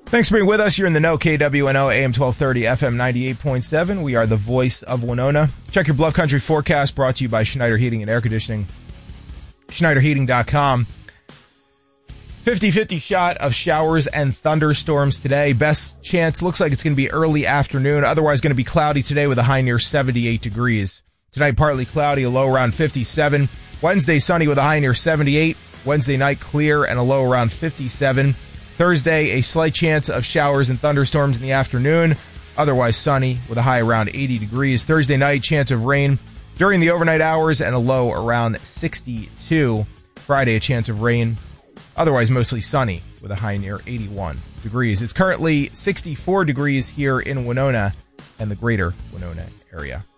Thanks for being with us. You're in the know, KWNO, AM 1230, FM 98.7. We are the voice of Winona. Check your Bluff Country forecast, brought to you by Schneider Heating and Air Conditioning. SchneiderHeating.com. 50-50 shot of showers and thunderstorms today. Best chance looks like it's going to be early afternoon. Otherwise going to be cloudy today with a high near 78 degrees. Tonight, partly cloudy, a low around 57. Wednesday, sunny with a high near 78. Wednesday night, clear and a low around 57. Thursday, a slight chance of showers and thunderstorms in the afternoon. Otherwise sunny with a high around 80 degrees. Thursday night, chance of rain during the overnight hours and a low around 62. Friday, a chance of rain. Otherwise mostly sunny with a high near 81 degrees. It's currently 64 degrees here in Winona and the greater Winona area.